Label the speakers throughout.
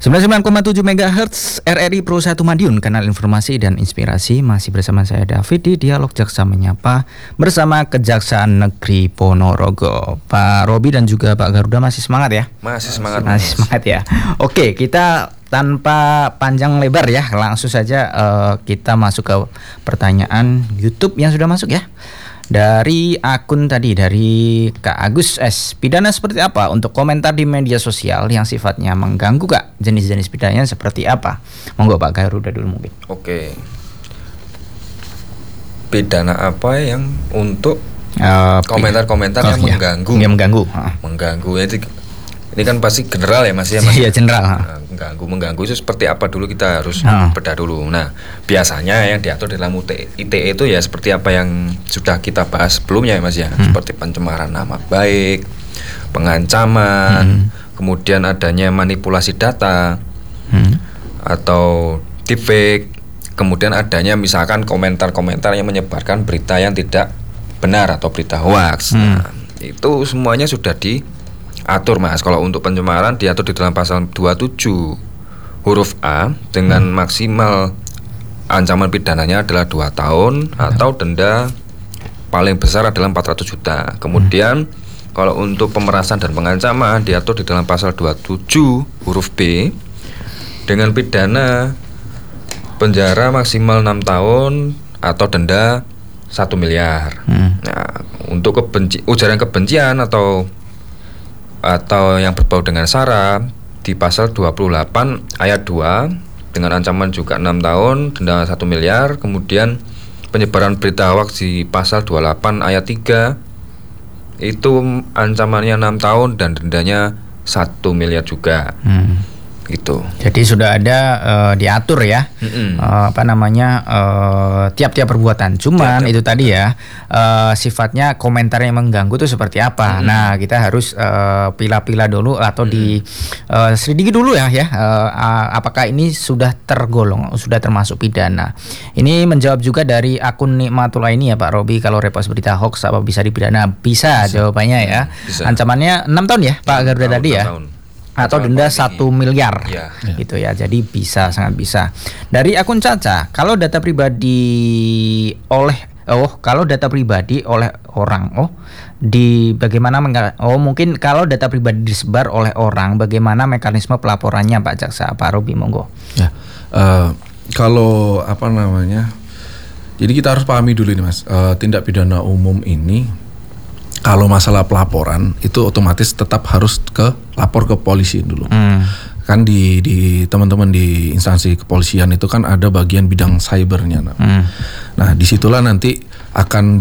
Speaker 1: 99,7 MHz RRI Pro 1 Madiun, kanal informasi dan inspirasi. Masih bersama saya David di Dialog Jaksa Menyapa bersama Kejaksaan Negeri Ponorogo. Pak Robi dan juga Pak Garuda masih semangat ya?
Speaker 2: Masih semangat.
Speaker 1: Masih semangat ya. Oke, kita tanpa panjang lebar ya, langsung saja kita masuk ke pertanyaan YouTube yang sudah masuk ya. Dari akun tadi, dari Kak Agus S. Pidana seperti apa untuk komentar di media sosial yang sifatnya mengganggu, Kak? Jenis-jenis pidananya seperti apa? Monggo Pak Garuda dulu mungkin.
Speaker 2: Oke. Pidana apa yang untuk komentar-komentar yang mengganggu?
Speaker 1: Yang mengganggu.
Speaker 2: Mengganggu ini kan pasti general ya Mas ya.
Speaker 1: Iya, general.
Speaker 2: Mengganggu itu seperti apa dulu kita harus bedah dulu. Nah, biasanya yang diatur dalam ITE itu ya seperti apa yang sudah kita bahas sebelumnya ya Mas ya. Seperti pencemaran nama baik, pengancaman, kemudian adanya manipulasi data, atau deepfake, kemudian adanya misalkan komentar-komentar yang menyebarkan berita yang tidak benar atau berita hoax. Nah, itu semuanya sudah diatur Mas. Kalau untuk pencemaran diatur di dalam pasal 27 huruf A dengan maksimal ancaman pidananya adalah 2 tahun atau denda paling besar adalah 400 juta. Kemudian kalau untuk pemerasan dan pengancaman diatur di dalam pasal 27 huruf B dengan pidana penjara maksimal 6 tahun atau denda 1 miliar. Nah, untuk ujaran kebencian atau yang berbau dengan SARA di pasal 28 ayat 2 dengan ancaman juga 6 tahun, denda 1 miliar. Kemudian penyebaran berita hoax di pasal 28 ayat 3 itu ancamannya 6 tahun dan dendanya 1 miliar juga. Gitu.
Speaker 1: Jadi sudah ada diatur ya, tiap-tiap perbuatan. Cuman itu tadi ya, sifatnya komentar yang mengganggu itu seperti apa. Nah, kita harus pilah-pilah dulu atau selidiki dulu ya, apakah ini sudah tergolong, sudah termasuk pidana. Ini menjawab juga dari akun Nikmatullah ini ya Pak Robi, kalau repost berita hoax apa bisa dipidana? Bisa jawabannya ya. Bisa. Ancamannya 6 tahun ya Pak Garuda tadi ya. Atau denda 1 miliar gitu ya. Jadi bisa, sangat bisa. Dari akun Caca, kalau data pribadi oleh orang, mungkin kalau data pribadi disebar oleh orang, bagaimana mekanisme pelaporannya Pak Jaksa? Pak Robi monggo.
Speaker 3: Ya, kalau jadi kita harus pahami dulu ini Mas, tindak pidana umum ini kalau masalah pelaporan itu otomatis tetap harus lapor ke polisi dulu. Kan di teman-teman di instansi kepolisian itu kan ada bagian bidang cybernya. Nah, disitulah nanti akan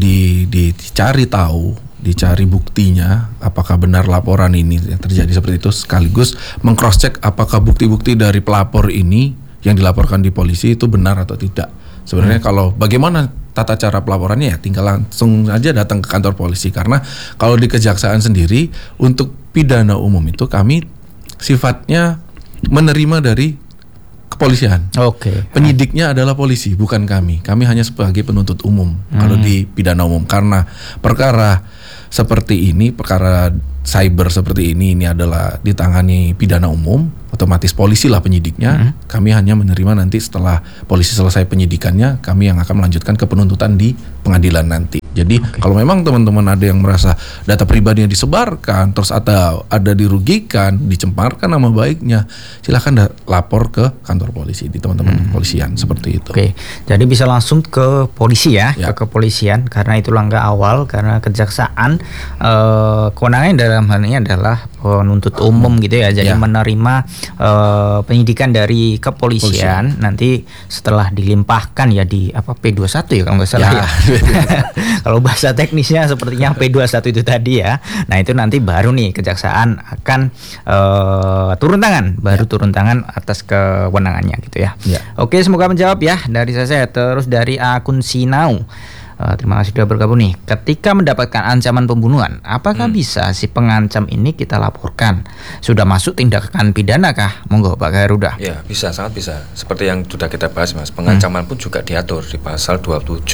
Speaker 3: dicari buktinya apakah benar laporan ini yang terjadi seperti itu, sekaligus meng-cross check apakah bukti-bukti dari pelapor ini yang dilaporkan di polisi itu benar atau tidak. Sebenarnya kalau bagaimana tata cara pelaporannya ya tinggal langsung aja datang ke kantor polisi, karena kalau di kejaksaan sendiri untuk pidana umum itu kami sifatnya menerima dari kepolisian. Penyidiknya adalah polisi, bukan kami. Kami hanya sebagai penuntut umum kalau di pidana umum, karena perkara seperti ini, perkara cyber seperti ini adalah ditangani pidana umum, otomatis polisi lah penyidiknya. Kami hanya menerima nanti setelah polisi selesai penyidikannya, kami yang akan melanjutkan ke penuntutan di pengadilan nanti. Jadi kalau memang teman-teman ada yang merasa data pribadinya disebarkan, terus ada dirugikan, dicemparkan nama baiknya, silakan lapor ke kantor polisi, di teman-teman kepolisian seperti itu.
Speaker 1: Jadi bisa langsung ke polisi ya, ke kepolisian, karena itu langkah awal, karena kejaksaan kewenangannya dalam hal ini adalah penuntut umum gitu ya. Jadi menerima penyidikan dari kepolisian, nanti setelah dilimpahkan ya di P21 ya kalau nggak salah ya. Kalau bahasa teknisnya sepertinya P21 itu tadi ya. Nah, itu nanti baru nih kejaksaan akan turun tangan atas kewenangannya gitu ya. Oke, semoga menjawab ya dari saya. Terus dari akun Sinau, terima kasih sudah bergabung nih. Ketika mendapatkan ancaman pembunuhan, apakah bisa si pengancam ini kita laporkan? Sudah masuk tindakan pidana kah? Monggo Pak Garuda.
Speaker 2: Ya, bisa, sangat bisa. Seperti yang sudah kita bahas Mas, pengancaman pun juga diatur di pasal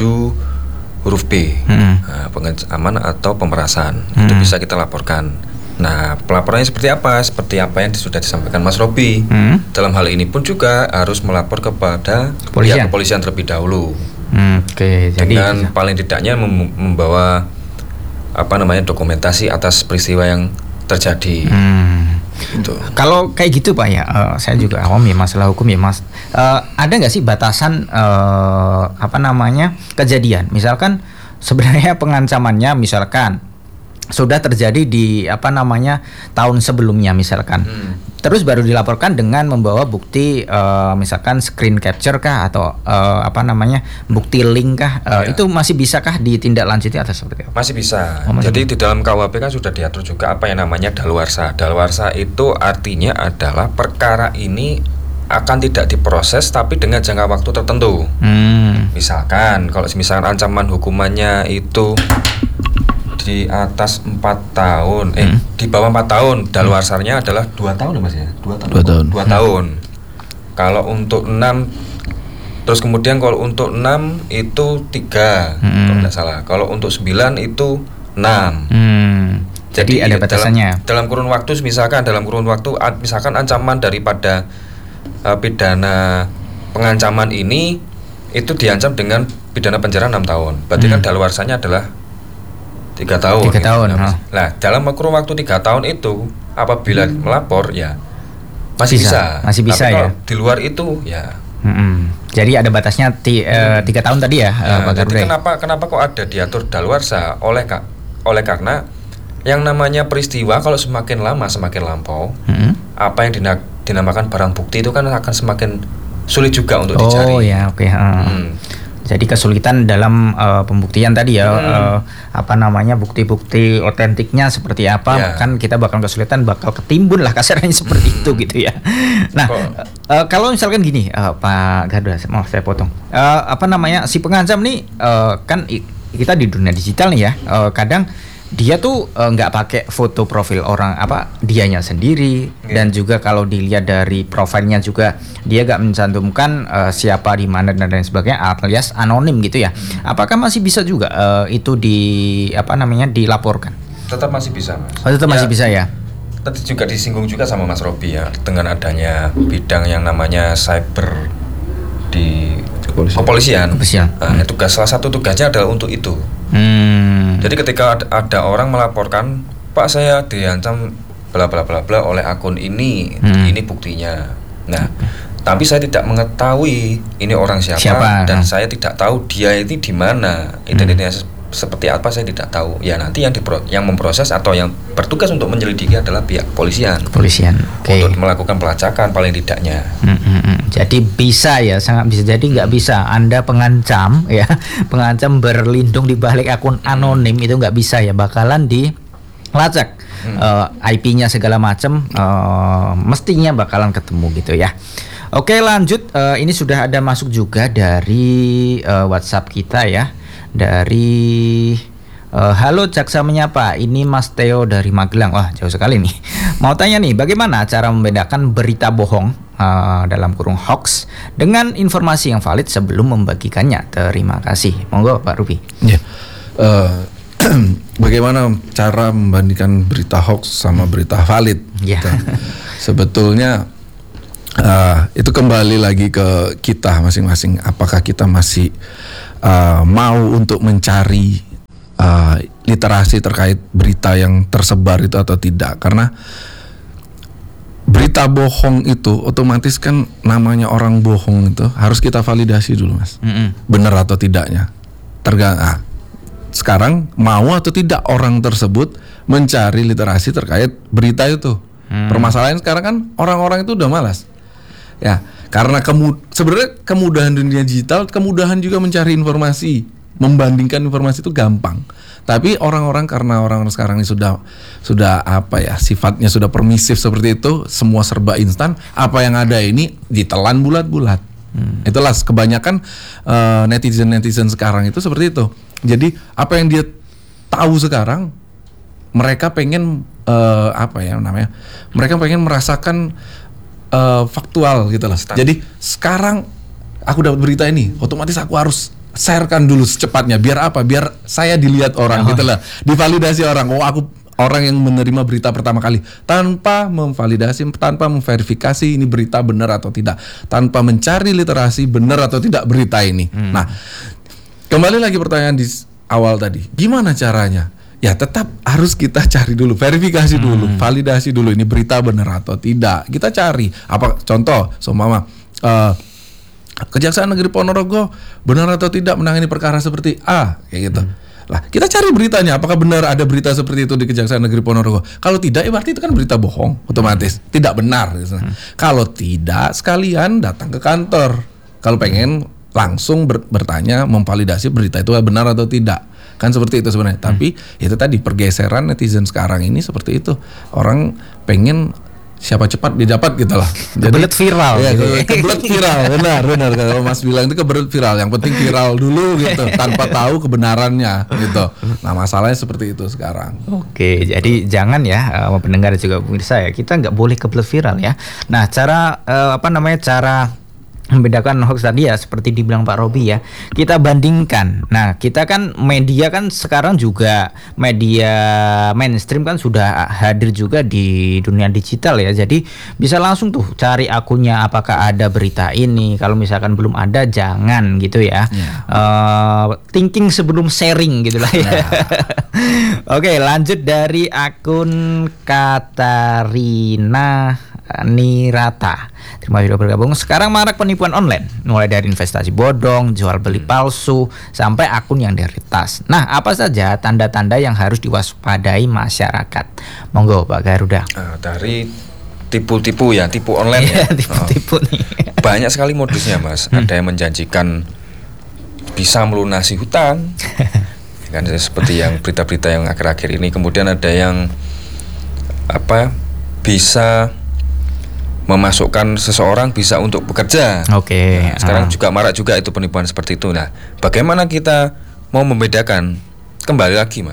Speaker 2: 27 huruf B, pengancaman atau pemerasan. Itu bisa kita laporkan. Nah, pelaporannya seperti apa? Seperti apa yang sudah disampaikan Mas Robi. Dalam hal ini pun juga harus melapor kepada pihak kepolisian terlebih dahulu. Dengan paling tidaknya membawa dokumentasi atas peristiwa yang terjadi.
Speaker 1: Gitu. Kalau kayak gitu Pak ya, saya juga awam ya masalah hukum ya Mas. Ada nggak sih batasan kejadian? Misalkan sebenarnya pengancamannya misalkan sudah terjadi di tahun sebelumnya misalkan, terus baru dilaporkan dengan membawa bukti misalkan screen capture kah atau bukti link kah, itu masih bisakah ditindaklanjuti atau seperti apa?
Speaker 2: Masih bisa. Jadi di dalam KUHP kan sudah diatur juga apa yang namanya daluarsa. Daluarsa itu artinya adalah perkara ini akan tidak diproses tapi dengan jangka waktu tertentu. Misalkan kalau ancaman hukumannya itu di atas 4 tahun, di bawah 4 tahun, daluarsanya adalah 2 tahun ya Mas ya? 2 tahun. Kalau untuk 6, terus kemudian kalau untuk 6 itu 3, kalau tidak salah. Kalau untuk 9 itu 6.
Speaker 1: Jadi ada batasannya.
Speaker 2: Dalam kurun waktu misalkan ancaman daripada pidana pengancaman ini itu diancam dengan pidana penjara 6 tahun. Berarti kan daluarsanya adalah 3 tahun.
Speaker 1: 3 tahun.
Speaker 2: Nah, dalam kurun waktu 3 tahun itu apabila melapor ya masih bisa.
Speaker 1: Masih bisa
Speaker 2: tapi
Speaker 1: ya.
Speaker 2: Di luar itu ya.
Speaker 1: Jadi ada batasnya 3 tahun tadi ya.
Speaker 2: Jadi kenapa kok ada diatur daluarsa oleh karena yang namanya peristiwa kalau semakin lama semakin lampau, apa yang dinamakan barang bukti itu kan akan semakin sulit juga untuk dicari.
Speaker 1: Oh ya, oke. Jadi kesulitan dalam pembuktian tadi ya, bukti-bukti otentiknya seperti apa, kan kita bakal kesulitan, bakal ketimbun lah kasarnya seperti itu gitu ya. Nah, kalau misalkan gini, Pak Garda, maaf saya potong, si pengancam nih, kan kita di dunia digital nih ya, kadang dia tuh nggak pakai foto profil orang dianya sendiri, dan juga kalau dilihat dari profilnya juga dia nggak mencantumkan siapa di mana dan lain sebagainya, alias anonim gitu ya. Apakah masih bisa juga itu dilaporkan?
Speaker 2: Tetap masih bisa Mas.
Speaker 1: Tetap masih bisa ya.
Speaker 2: Tadi juga disinggung juga sama Mas Robi ya, dengan adanya bidang yang namanya cyber di kepolisian. Nah, salah satu tugasnya adalah untuk itu. Jadi ketika ada orang melaporkan, Pak saya diancam bla bla bla bla oleh akun ini buktinya. Nah, tapi saya tidak mengetahui ini orang siapa? Dan saya tidak tahu dia itu di mana, identitasnya seperti apa saya tidak tahu. Ya nanti yang memproses atau yang bertugas untuk menyelidiki adalah pihak kepolisian. Untuk melakukan pelacakan paling tidaknya.
Speaker 1: Jadi bisa ya, sangat bisa. Jadi nggak bisa Anda pengancam berlindung di balik akun anonim, itu nggak bisa ya, bakalan dilacak IP-nya segala macam, mestinya bakalan ketemu gitu ya. Oke, lanjut. Ini sudah ada masuk juga dari WhatsApp kita ya, dari halo Jaksa Menyapa, ini Mas Theo dari Magelang. Wah, jauh sekali nih. Mau tanya nih, bagaimana cara membedakan berita bohong dalam kurung hoax dengan informasi yang valid sebelum membagikannya? Terima kasih. Monggo Pak Ruby.
Speaker 3: Ya. Bagaimana cara membandingkan berita hoax sama berita valid?
Speaker 1: Ya.
Speaker 3: Sebetulnya itu kembali lagi ke kita masing-masing. Apakah kita masih mau untuk mencari literasi terkait berita yang tersebar itu atau tidak? Karena berita bohong itu otomatis kan namanya orang bohong itu harus kita validasi dulu Mas, benar atau tidaknya. Sekarang mau atau tidak orang tersebut mencari literasi terkait berita itu. Permasalahan sekarang kan orang-orang itu udah malas ya, karena sebenarnya kemudahan dunia digital, kemudahan juga mencari informasi, membandingkan informasi itu gampang. Tapi orang-orang karena orang-orang sekarang ini sudah sifatnya sudah permisif seperti itu, semua serba instan, apa yang ada ini ditelan bulat-bulat. Itulah kebanyakan netizen sekarang itu seperti itu. Jadi apa yang dia tahu sekarang, mereka pengen mereka pengen merasakan faktual gitu lah. Jadi sekarang aku dapat berita ini, otomatis aku harus sharekan dulu secepatnya. Biar apa? Biar saya dilihat orang gitu lah, divalidasi orang. Oh, orang yang menerima berita pertama kali tanpa memvalidasi, tanpa memverifikasi ini berita benar atau tidak, tanpa mencari literasi benar atau tidak berita ini. Nah, kembali lagi pertanyaan di awal tadi, gimana caranya? Ya tetap harus kita cari dulu, verifikasi dulu, validasi dulu ini berita benar atau tidak. Kita cari apa contoh, seumpama Kejaksaan Negeri Ponorogo benar atau tidak menangani perkara seperti A, kayak gitu. Lah, kita cari beritanya, apakah benar ada berita seperti itu di Kejaksaan Negeri Ponorogo? Kalau tidak, berarti itu kan berita bohong, otomatis tidak benar. Gitu. Kalau tidak, sekalian datang ke kantor. Kalau pengen langsung bertanya, memvalidasi berita itu benar atau tidak. Kan seperti itu sebenarnya. Tapi itu tadi pergeseran netizen sekarang ini seperti itu. Orang pengen siapa cepat didapat gitu lah.
Speaker 1: Kebelet viral.
Speaker 3: Ya,
Speaker 1: gitu.
Speaker 3: kebelet viral. Benar. Kalau Mas bilang itu kebelet viral. Yang penting viral dulu gitu, tanpa tahu kebenarannya gitu. Nah, masalahnya seperti itu sekarang.
Speaker 1: Oke, jadi jangan ya pendengar juga pemirsa ya, kita nggak boleh kebelet viral ya. Nah, cara cara membedakan hoax tadi ya seperti dibilang Pak Robi ya, kita bandingkan. Nah, kita kan media kan sekarang juga media mainstream kan sudah hadir juga di dunia digital ya, jadi bisa langsung tuh cari akunnya apakah ada berita ini. Kalau misalkan belum ada, jangan gitu ya. Thinking sebelum sharing gitulah ya. Oke, lanjut dari akun Katarina Nirata. Terima kasih sudah bergabung. Sekarang marak penipuan online, mulai dari investasi bodong, jual beli palsu, sampai akun yang diretas. Nah, apa saja tanda-tanda yang harus diwaspadai masyarakat? Monggo Pak Garuda.
Speaker 2: Dari tipu-tipu ya, tipu online ya.
Speaker 1: Tipu-tipu nih.
Speaker 2: Banyak sekali modusnya, Mas. Ada yang menjanjikan bisa melunasi hutang. Kan seperti yang berita-berita yang akhir-akhir ini. Kemudian ada yang bisa memasukkan seseorang bisa untuk bekerja.
Speaker 1: Oke.
Speaker 2: Nah, sekarang juga marak juga itu penipuan seperti itu. Nah, bagaimana kita mau membedakan? Kembali lagi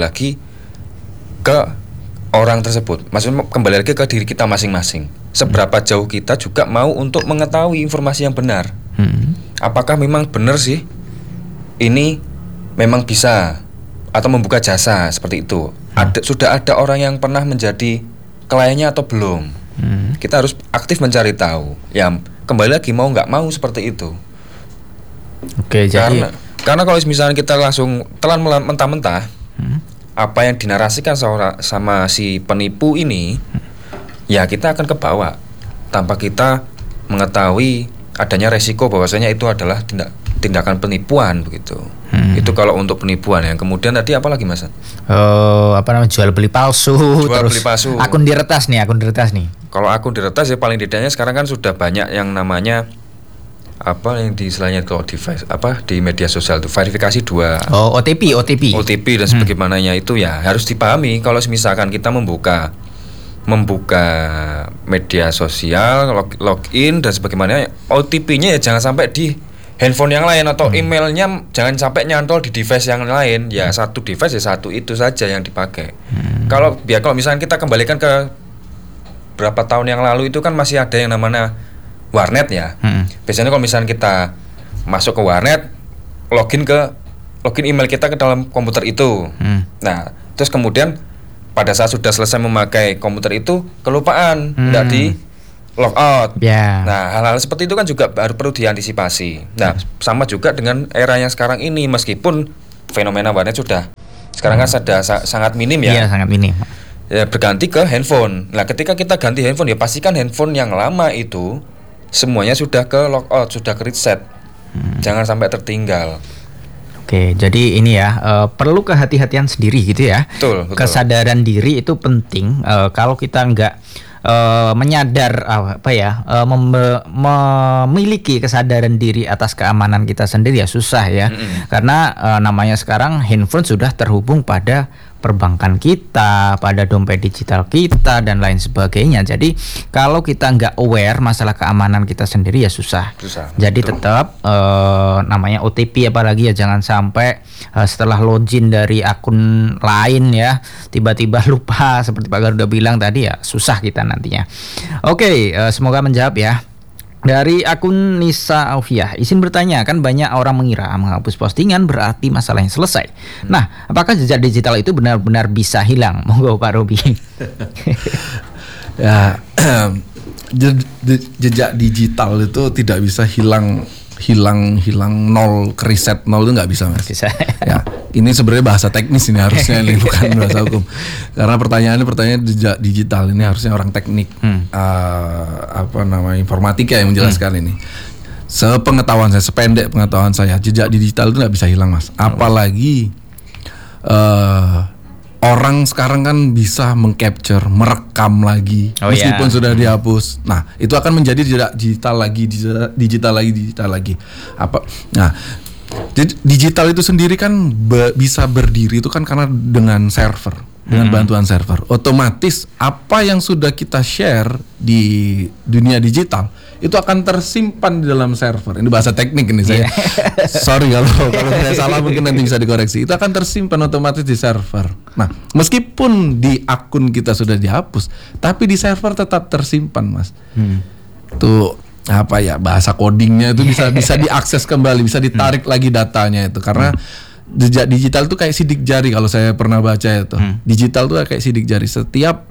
Speaker 2: ke orang tersebut. Maksudnya kembali lagi ke diri kita masing-masing. Seberapa jauh kita juga mau untuk mengetahui informasi yang benar. Apakah memang benar sih ini memang bisa atau membuka jasa seperti itu? Sudah ada orang yang pernah menjadi kliennya atau belum? Kita harus aktif mencari tahu. Ya, kembali lagi mau nggak mau seperti itu.
Speaker 1: Oke, jadi
Speaker 2: karena kalau misalnya kita langsung telan mentah-mentah apa yang dinarasikan sama si penipu ini, ya kita akan kebawa tanpa kita mengetahui adanya resiko bahwasanya itu adalah tindakan penipuan begitu. Itu kalau untuk penipuan ya. Kemudian tadi apa lagi Mas?
Speaker 1: Jual beli palsu,
Speaker 2: beli palsu.
Speaker 1: Akun diretas nih.
Speaker 2: Kalau akun diretas ya paling tidaknya sekarang kan sudah banyak yang namanya yang di istilahnya kalau di media sosial itu verifikasi 2. OTP dan sebagaimananya itu ya harus dipahami. Kalau misalkan kita membuka media sosial, login dan sebagaimananya, OTP-nya ya jangan sampai di handphone yang lain atau emailnya jangan sampai nyantol di device yang lain. Ya satu device ya satu itu saja yang dipakai. Kalau misalkan kita kembalikan ke berapa tahun yang lalu itu kan masih ada yang namanya warnet ya. Biasanya kalau misalnya kita masuk ke warnet, login email kita ke dalam komputer itu. Nah, terus kemudian pada saat sudah selesai memakai komputer itu kelupaan, tidak di log out. Nah, hal-hal seperti itu kan juga perlu diantisipasi. Nah, sama juga dengan era yang sekarang ini, meskipun fenomena warnet sudah sekarang kan sudah sangat minim ya.
Speaker 1: Iya, sangat minim.
Speaker 2: Ya, berganti ke handphone. Nah, ketika kita ganti handphone ya pastikan handphone yang lama itu semuanya sudah ke log out, sudah ke reset. Jangan sampai tertinggal.
Speaker 1: Oke, jadi ini ya perlu kehati-hatian sendiri gitu ya.
Speaker 2: Betul.
Speaker 1: Kesadaran diri itu penting. Kalau kita nggak menyadar memiliki kesadaran diri atas keamanan kita sendiri ya susah ya. Karena namanya sekarang handphone sudah terhubung pada perbankan kita, pada dompet digital kita dan lain sebagainya. Jadi kalau kita nggak aware masalah keamanan kita sendiri ya susah. Jadi tetap namanya OTP apalagi ya jangan sampai setelah login dari akun lain ya tiba-tiba lupa seperti Pak Garuda bilang tadi ya susah kita nantinya. Oke, semoga menjawab ya. Dari akun Nisa Aufiah, izin bertanya, kan banyak orang mengira menghapus postingan berarti masalahnya selesai. Nah, apakah jejak digital itu benar-benar bisa hilang? Monggo Pak Robi.
Speaker 3: Ya, jejak digital itu tidak bisa hilang nol, riset nol itu nggak bisa, Mas.
Speaker 1: Bisa.
Speaker 3: Ya, ini sebenarnya bahasa teknis ini harusnya, ini bukan bahasa hukum. Karena pertanyaan jejak digital ini harusnya orang teknik, informatika yang menjelaskan ini. Sepengetahuan saya, sependek pengetahuan saya, jejak digital itu nggak bisa hilang, Mas. Apalagi orang sekarang kan bisa mengcapture, merekam lagi, meskipun sudah dihapus. Nah, itu akan menjadi digital lagi. Nah, digital itu sendiri kan bisa berdiri itu kan karena dengan server, dengan bantuan server. Otomatis apa yang sudah kita share di dunia digital itu akan tersimpan di dalam server. Ini bahasa teknik ini saya. Sorry kalau saya salah, mungkin nanti bisa dikoreksi. Itu akan tersimpan otomatis di server. Nah, meskipun di akun kita sudah dihapus, tapi di server tetap tersimpan, Mas. Itu bahasa codingnya itu bisa diakses kembali, bisa ditarik lagi datanya itu. Karena jejak digital itu kayak sidik jari, kalau saya pernah baca itu. Digital itu kayak sidik jari. Setiap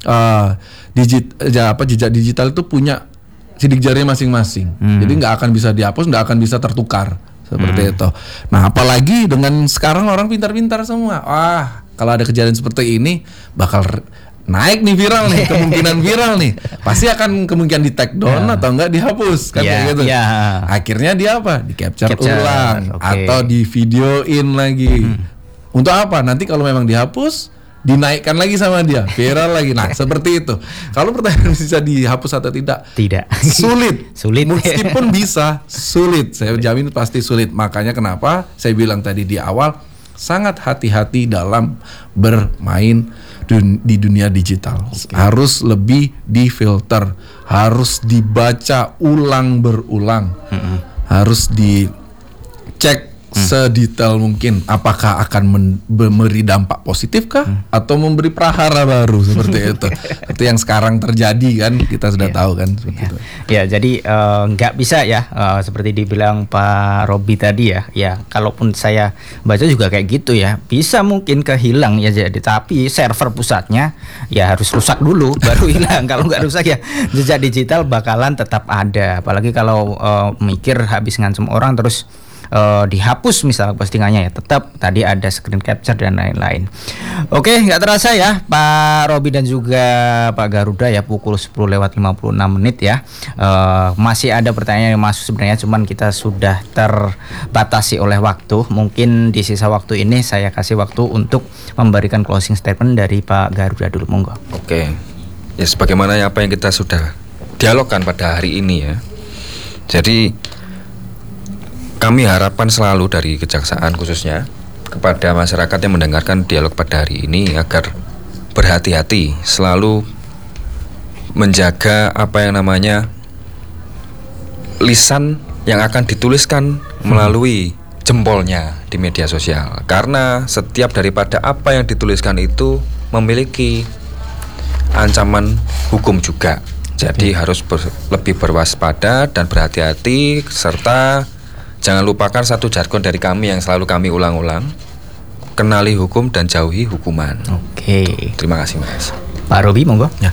Speaker 3: jejak digital itu punya sidik jarinya masing-masing. Jadi nggak akan bisa dihapus, nggak akan bisa tertukar seperti itu. Nah, apalagi dengan sekarang orang pintar-pintar semua. Wah, kalau ada kejadian seperti ini bakal naik nih, viral nih, kemungkinan viral nih. Pasti akan kemungkinan di take down atau enggak dihapus kan kayak gitu. Akhirnya dia di capture ulang atau di videoin lagi. Untuk apa? Nanti kalau memang dihapus, dinaikkan lagi sama dia, viral lagi. Nah, seperti itu. Kalau pertanyaan bisa dihapus atau tidak?
Speaker 1: Tidak.
Speaker 3: Sulit.
Speaker 1: Sulit.
Speaker 3: Meskipun bisa, sulit. Saya jamin pasti sulit. Makanya kenapa saya bilang tadi di awal, sangat hati-hati dalam bermain di dunia digital. Harus lebih difilter, harus dibaca ulang berulang, harus dicek sedetail mungkin apakah akan memberi dampak positif kah atau memberi prahara baru seperti itu. Itu yang sekarang terjadi kan, kita sudah tahu kan seperti itu.
Speaker 1: Ya, jadi nggak bisa ya seperti dibilang Pak Robi tadi ya. Ya, kalaupun saya baca juga kayak gitu ya. Bisa mungkin kehilang ya, jadi tapi server pusatnya ya harus rusak dulu baru hilang. Kalau nggak rusak ya jejak digital bakalan tetap ada. Apalagi kalau mikir habis ngancem orang terus dihapus misalnya postingannya, ya tetap tadi ada screen capture dan lain-lain. Oke, nggak terasa ya Pak Robi dan juga Pak Garuda ya, pukul 10:56 ya. Masih ada pertanyaan yang masuk sebenarnya, cuman kita sudah terbatasi oleh waktu. Mungkin di sisa waktu ini saya kasih waktu untuk memberikan closing statement dari Pak Garuda dulu, monggo.
Speaker 2: Oke, ya sebagaimana apa yang kita sudah dialogkan pada hari ini ya. Jadi kami harapkan selalu dari Kejaksaan khususnya kepada masyarakat yang mendengarkan dialog pada hari ini agar berhati-hati, selalu menjaga apa yang namanya lisan yang akan dituliskan melalui jempolnya di media sosial. Karena setiap daripada apa yang dituliskan itu memiliki ancaman hukum juga. Jadi harus lebih berwaspada dan berhati-hati, serta jangan lupakan satu jargon dari kami yang selalu kami ulang-ulang: kenali hukum dan jauhi hukuman.
Speaker 1: Oke.
Speaker 2: Terima kasih, Mas.
Speaker 1: Pak Robi, monggo.
Speaker 3: Ya,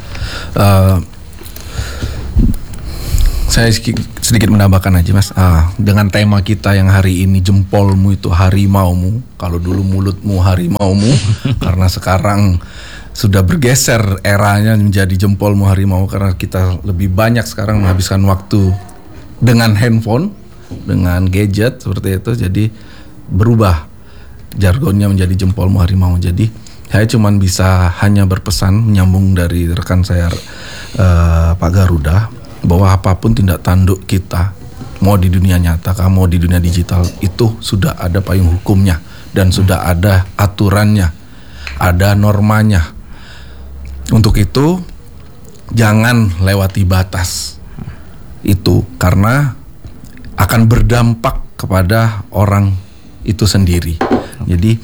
Speaker 3: saya sedikit menambahkan aja, Mas. Dengan tema kita yang hari ini, jempolmu itu harimaumu. Kalau dulu mulutmu harimaumu, karena sekarang sudah bergeser eranya menjadi jempolmu harimau, karena kita lebih banyak sekarang menghabiskan waktu dengan handphone, dengan gadget seperti itu. Jadi berubah jargonnya menjadi jempolmu harimau. Jadi saya cuma bisa hanya berpesan, menyambung dari rekan saya Pak Garuda, bahwa apapun tindak tanduk kita, mau di dunia nyata, mau di dunia digital, itu sudah ada payung hukumnya dan sudah ada aturannya, ada normanya. Untuk itu jangan lewati batas itu, karena akan berdampak kepada orang itu sendiri. Jadi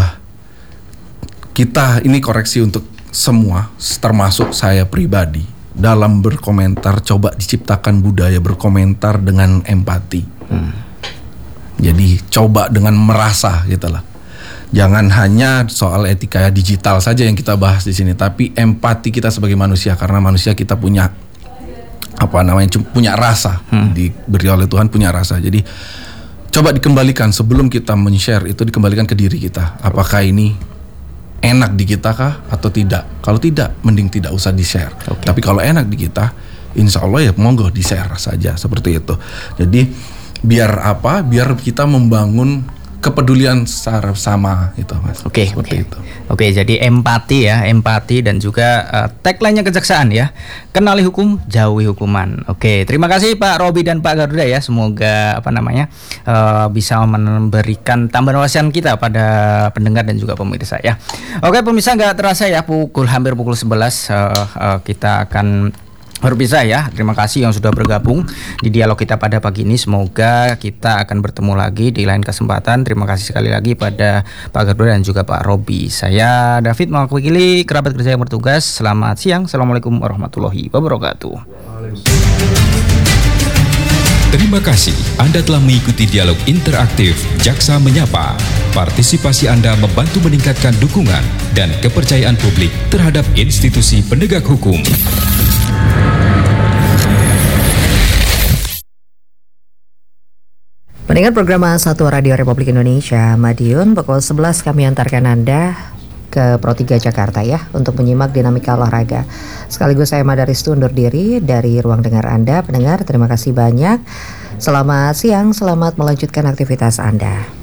Speaker 3: kita ini koreksi untuk semua, termasuk saya pribadi. dalam berkomentar coba diciptakan budaya berkomentar dengan empati. Jadi coba dengan merasa gitu lah. Jangan hanya soal etika digital saja yang kita bahas di sini, tapi empati kita sebagai manusia, karena manusia kita punya punya rasa, diberi oleh Tuhan punya rasa. Jadi coba dikembalikan sebelum kita men-share itu, dikembalikan ke diri kita. Apakah ini enak di kita kah atau tidak? Kalau tidak, mending tidak usah di-share. Tapi kalau enak di kita, insya Allah ya monggo di-share saja, seperti itu. Jadi biar kita membangun kepedulian secara sama itu, Mas.
Speaker 1: Oke.
Speaker 3: Itu.
Speaker 1: Oke, jadi empati dan juga tagline-nya kejaksaan ya. Kenali hukum, jauhi hukuman. Oke, terima kasih Pak Robi dan Pak Garuda ya. Semoga bisa memberikan tambahan wawasan kita pada pendengar dan juga pemirsa ya. Oke, pemirsa, nggak terasa ya hampir pukul 11 kita akan berpisah ya. Terima kasih yang sudah bergabung di dialog kita pada pagi ini. Semoga kita akan bertemu lagi di lain kesempatan. Terima kasih sekali lagi pada Pak Garuda dan juga Pak Robi. Saya David mewakili kerabat kerja yang bertugas. Selamat siang. Assalamualaikum warahmatullahi wabarakatuh.
Speaker 4: Terima kasih Anda telah mengikuti dialog interaktif Jaksa Menyapa. Partisipasi Anda membantu meningkatkan dukungan dan kepercayaan publik terhadap institusi penegak hukum.
Speaker 5: Pendengar program Satu Radio Republik Indonesia, Madiun, pukul 11 kami antarkan Anda ke Pro 3 Jakarta ya, untuk menyimak dinamika olahraga. Sekaligus saya Madaristu undur diri dari ruang dengar Anda. Pendengar, terima kasih banyak. Selamat siang, selamat melanjutkan aktivitas Anda.